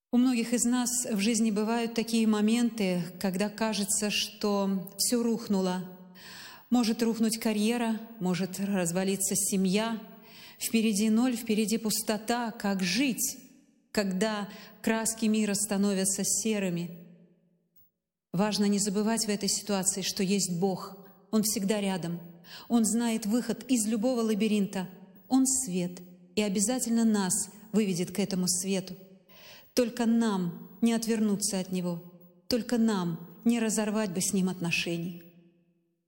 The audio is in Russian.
У многих из нас в жизни бывают такие моменты, когда кажется, что все рухнуло. Может рухнуть карьера, может развалиться семья. Впереди ноль, впереди пустота. Как жить, когда краски мира становятся серыми? Важно не забывать в этой ситуации, что есть Бог. Он всегда рядом. Он знает выход из любого лабиринта. Он свет, и обязательно нас выведет к этому свету. Только нам не отвернуться от Него, только нам не разорвать бы с Ним отношений.